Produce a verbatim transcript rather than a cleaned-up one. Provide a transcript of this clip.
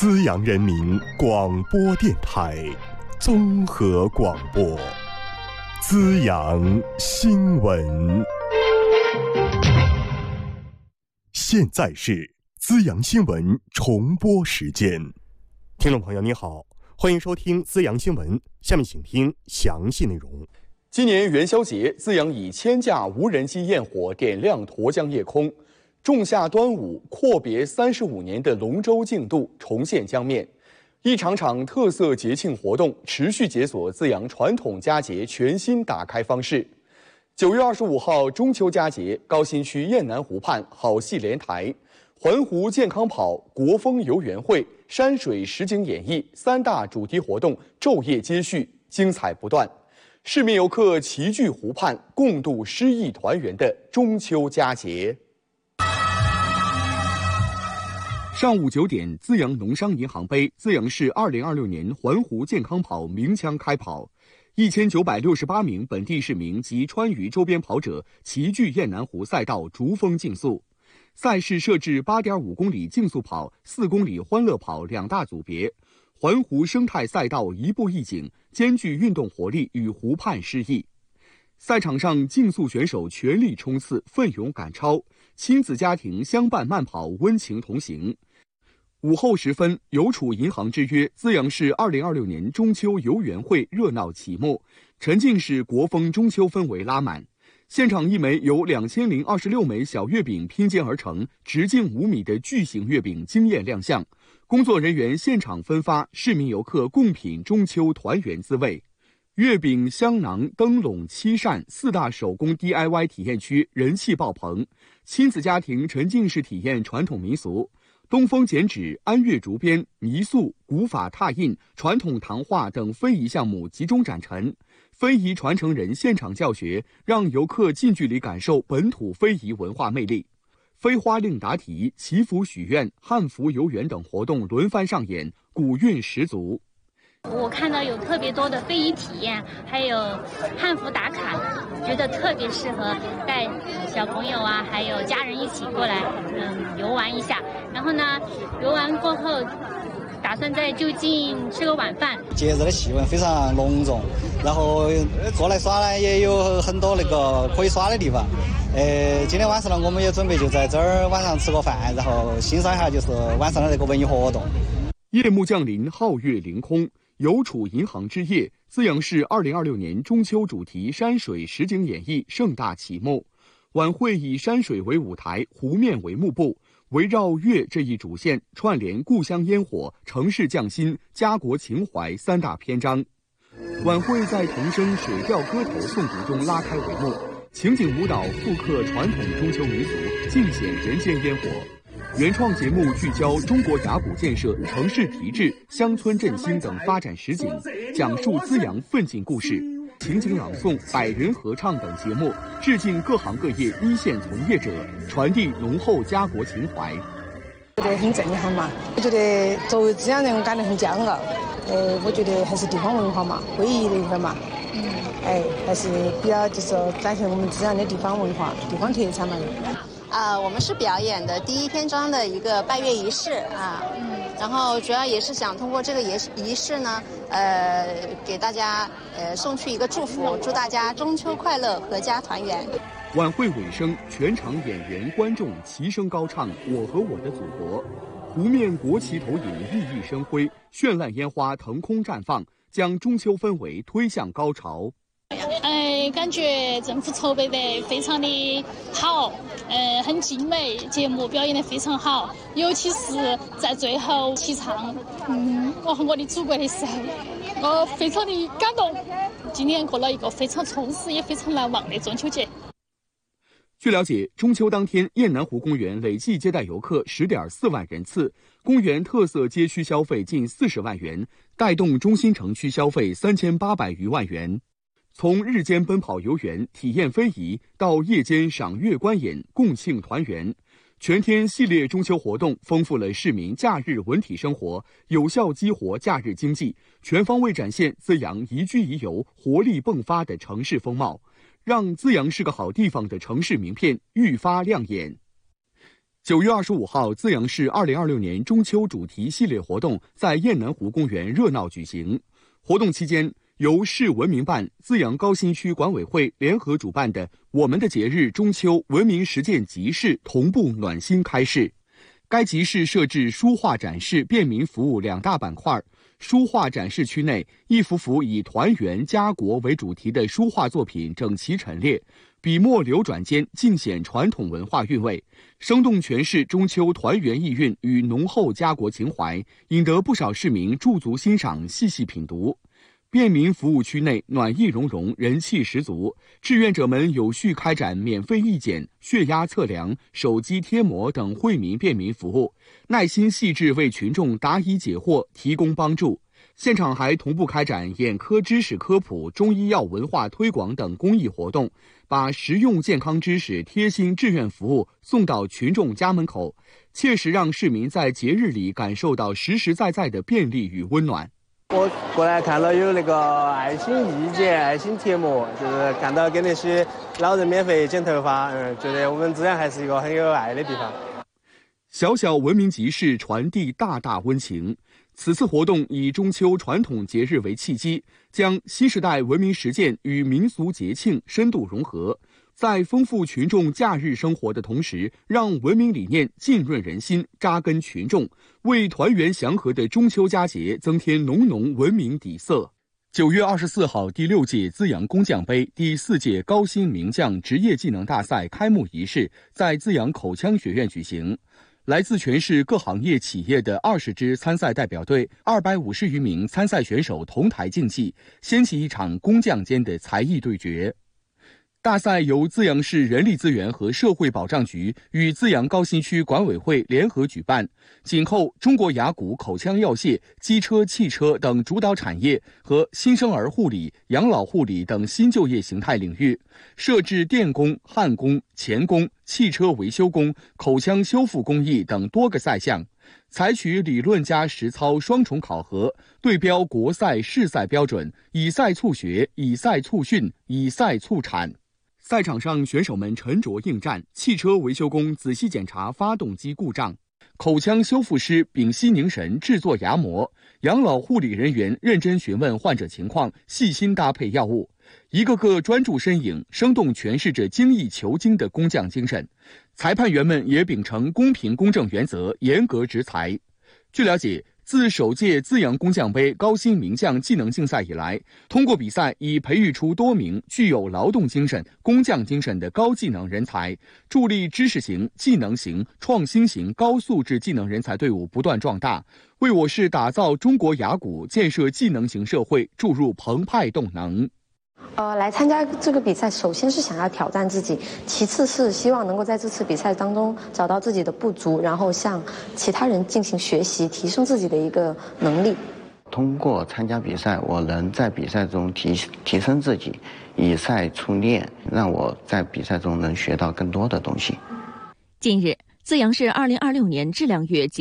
资阳人民广播电台综合广播，资阳新闻。现在是资阳新闻重播时间。听众朋友你好，欢迎收听资阳新闻，下面请听详细内容。 今年元宵节，资阳以千架无人机焰火点亮沱江夜空，仲夏端午阔别三十五年的龙舟竞渡重现江面，一场场特色节庆活动持续解锁资阳传统佳节全新打开方式。九月二十五号中秋佳节，高新区雁南湖畔好戏连台，环湖健康跑、国风游园会、山水实景演绎三大主题活动昼夜接续，精彩不断。市民游客齐聚湖畔，共度诗意团圆的中秋佳节。 上午九点，资阳农商银行杯资阳市二零二六年环湖健康跑鸣枪开跑，一千九百六十八名本地市民及川渝周边跑者齐聚雁南湖赛道逐峰竞速。赛事设置八点五公里竞速跑、四公里欢乐跑两大组别。环湖生态赛道一步一景，兼具运动活力与湖畔诗意。赛场上，竞速选手全力冲刺，奋勇赶超；亲子家庭相伴慢跑，温情同行。午后时分，邮储银行之约资阳市二零二六年中秋游园会热闹启幕，沉浸式国风中秋氛围拉满。现场一枚由两千零二十六枚小月饼拼接而成、直径五米的巨型月饼惊艳亮相，工作人员现场分发，市民游客共品中秋团圆滋味。月饼、香囊、灯笼、漆扇四大手工 D I Y 体验区人气爆棚，亲子家庭沉浸式体验传统民俗。东风剪纸、安岳竹编、泥塑、古法拓印、传统糖画等非遗项目集中展陈，非遗传承人现场教学，让游客近距离感受本土非遗文化魅力。飞花令答题、祈福许愿、汉服游园等活动轮番上演，古韵十足。 我看到有特别多的非遗体验，还有汉服打卡，觉得特别适合带小朋友啊，还有家人一起过来，嗯，游玩一下。然后呢，游玩过后，打算在就近吃个晚饭。 节日的气氛非常隆重，然后过来耍呢也有很多那个可以耍的地方。呃，今天晚上呢，我们也准备就在这儿晚上吃个饭，然后欣赏一下就是晚上的那个文艺活动。 夜幕降临，皓月凌空。邮储银行之夜，资阳市二零二六年中秋主题山水实景演绎盛大启幕。晚会以山水为舞台，湖面为幕布，围绕月这一主线，串联故乡烟火、城市匠心、家国情怀三大篇章。晚会在童声水调歌头诵读中拉开帷幕，情景舞蹈复刻传统中秋民俗，尽显人间烟火。原创节目聚焦中国雅谷建设、城市提质、乡村振兴等发展实景，讲述资阳奋进故事。情景朗诵、百人合唱等节目致敬各行各业一线从业者，传递浓厚家国情怀。 觉得很震撼嘛，我觉得作为资阳人，我感到很骄傲。呃，我觉得还是地方文化嘛，非遗的一块嘛，嗯，哎，还是比较就是展现我们资阳的地方文化、地方特产嘛。 啊、呃，我们是表演的第一篇章的一个拜月仪式啊，嗯，然后主要也是想通过这个仪仪式呢，呃，给大家呃送去一个祝福，祝大家中秋快乐，阖家团圆。 晚会尾声，全场演员观众齐声高唱《我和我的祖国》，湖面国旗投影熠熠生辉，绚烂烟花腾空绽放，将中秋氛围推向高潮。 哎，感觉政府筹备得非常的好，呃，很精美，节目表演得非常好，尤其是在最后齐唱嗯我和我的祖国的时候，我非常的感动。今年过了一个非常充实也非常难忘的中秋节。 据了解，中秋当天，雁南湖公园累计接待游客十点四万人次，公园特色街区消费近四十万元，带动中心城区消费三千八百余万元。从日间奔跑游园、体验非遗，到夜间赏月观演、共庆团圆，全天系列中秋活动丰富了市民假日文体生活，有效激活假日经济，全方位展现资阳宜居宜游、活力迸发的城市风貌，让资阳是个好地方的城市名片愈发亮眼。 九月二十五号，资阳市二零二六年中秋主题系列活动在雁南湖公园热闹举行。活动期间，由市文明办、资阳高新区管委会联合主办的“我们的节日中秋文明实践集市”同步暖心开市。该集市设置书画展示、便民服务两大板块。书画展示区内，一幅幅以团圆家国为主题的书画作品整齐陈列，笔墨流转间尽显传统文化韵味，生动诠释中秋团圆意蕴与浓厚家国情怀，引得不少市民驻足欣赏、细细品读。便民服务区内暖意融融，人气十足，志愿者们有序开展免费义检、血压测量、手机贴膜等惠民便民服务，耐心细致为群众答疑解惑，提供帮助。现场还同步开展眼科知识科普、中医药文化推广等公益活动，把实用健康知识、贴心志愿服务送到群众家门口，切实让市民在节日里感受到实实在在的便利与温暖。 我过来看到有那个爱心义检、爱心贴膜，就是看到给那些老人免费剪头发，嗯，觉得我们资阳还是一个很有爱的地方。 小小文明集市传递大大温情。此次活动以中秋传统节日为契机，将新时代文明实践与民俗节庆深度融合，在丰富群众假日生活的同时，让文明理念浸润人心、扎根群众，为团圆祥和的中秋佳节增添浓浓文明底色。九月二十四号，第六届资阳工匠杯第四届高新名将职业技能大赛开幕仪式在资阳口腔学院举行。来自全市各行业企业的二十支参赛代表队，二百五十余名参赛选手同台竞技，掀起一场工匠间的才艺对决。大赛由资阳市人力资源和社会保障局与资阳高新区管委会联合举办，紧扣中国牙骨、口腔药械、机车、汽车等主导产业和新生儿护理、养老护理等新就业形态领域，设置电工、焊工、钳工、汽车维修工、口腔修复工艺等多个赛项，采取理论加实操双重考核，对标国赛、市赛标准，以赛促学，以赛促训，以赛促产。赛场上，选手们沉着应战，汽车维修工仔细检查发动机故障，口腔修复师屏息凝神制作牙模，养老护理人员认真询问患者情况，细心搭配药物，一个个专注身影，生动诠释着精益求精的工匠精神。裁判员们也秉承公平公正原则，严格执裁。据了解，自首届资阳工匠杯高新名匠技能竞赛以来，通过比赛已培育出多名具有劳动精神、工匠精神的高技能人才，助力知识型、技能型、创新型高素质技能人才队伍不断壮大，为我市打造中国牙骨、建设技能型社会注入澎湃动能。 呃，来参加这个比赛，首先是想要挑战自己，其次是希望能够在这次比赛当中找到自己的不足，然后向其他人进行学习，提升自己的一个能力。 通过参加比赛，我能在比赛中提提升自己，以赛促练，让我在比赛中能学到更多的东西。 近日，资阳市二零二六年质量月